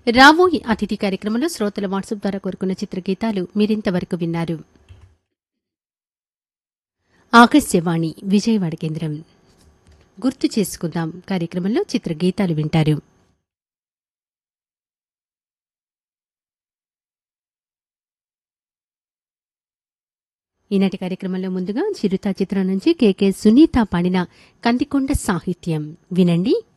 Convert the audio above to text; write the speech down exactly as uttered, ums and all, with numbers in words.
రాబోయే అతిథి కార్యక్రమంలో శ్రోతల వాట్సాప్ ద్వారా కోరుకున్న చిత్రగీతాలు మీరింతవరకు విన్నారు. ఆకాశవాణి విజయవాడ కేంద్రం గుర్తు చేసుకుందాం కార్యక్రమంలో చిత్రగీతాలు వింటారు. ఈనాటి కార్యక్రమంలో ముందుగా చిరుత చిత్రం నుంచి కె కె సునీత పాడిన కందికొండ సాహిత్యం వినండి.